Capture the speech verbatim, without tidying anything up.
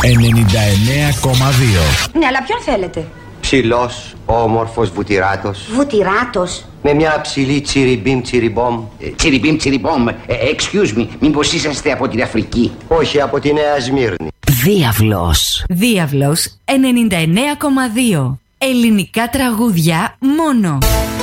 ενενήντα εννέα κόμμα δύο. Ναι, αλλά ποιον θέλετε? Ψηλός, όμορφος, βουτυράτος. Βουτυράτος? Με μια ψηλή τσιριμπίμ τσιριμπόμ. Τσιριμπίμ τσιριμπόμ, excuse me, μήπως είσαστε από την Αφρική? Όχι, από τη Νέα Σμύρνη. Διάβλος. Διάβλος ενενήντα εννέα κόμμα δύο. Ελληνικά τραγούδια μόνο.